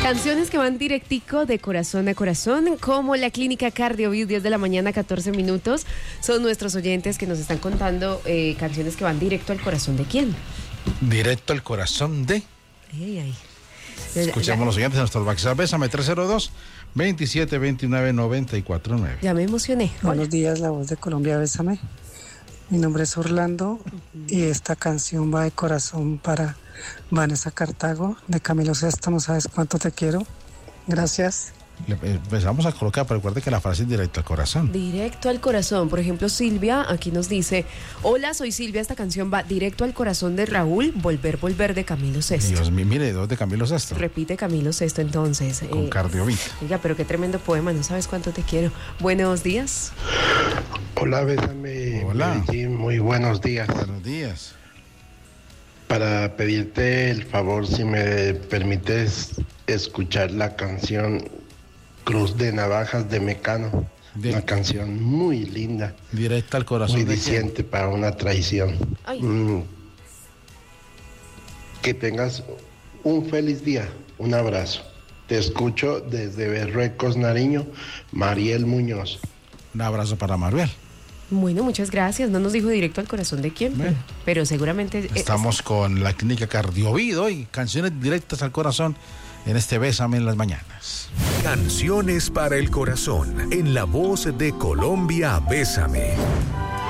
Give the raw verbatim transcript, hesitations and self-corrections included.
Canciones que van directico de corazón a corazón, como la Clínica Cardiovid, diez de la mañana, catorce minutos. Son nuestros oyentes que nos están contando eh, canciones que van directo al corazón de quién. Directo al corazón de... Ay, ay. Escuchamos ya, los siguientes en nuestro WhatsApp. Bésame tres cero dos, veintisiete veintinueve, noventa y cuatro nueve. Ya me emocioné. Hola. Buenos días, La Voz de Colombia, Bésame. Mi nombre es Orlando y esta canción va de corazón para Vanessa Cartago, de Camilo Sesto, No sabes cuánto te quiero. Gracias. Le empezamos a colocar, pero recuerde que la frase es directo al corazón. Directo al corazón. Por ejemplo, Silvia aquí nos dice: hola, soy Silvia, esta canción va directo al corazón de Raúl, Volver, Volver, de Camilo Sesto. Dios mío, mire, dos de Camilo Sesto. Repite Camilo Sesto entonces. Con eh, Cardiovid. Oiga, pero qué tremendo poema, no sabes cuánto te quiero. Buenos días. Hola, Bésame. Hola. Medellín, muy buenos días. Buenos días. Para pedirte el favor, si me permites escuchar la canción Cruz de Navajas de Mecano. De... Una canción muy linda. Directa al corazón. Muy de diciente para una traición. Mm. Que tengas un feliz día. Un abrazo. Te escucho desde Berruecos, Nariño, Mariel Muñoz. Un abrazo para Mariel. Bueno, muchas gracias. No nos dijo directo al corazón de quién, pero, pero seguramente... Estamos es... con la Clínica Cardiovid hoy. Canciones directas al corazón en este Bésame en las mañanas. Canciones para el corazón en La Voz de Colombia, Bésame.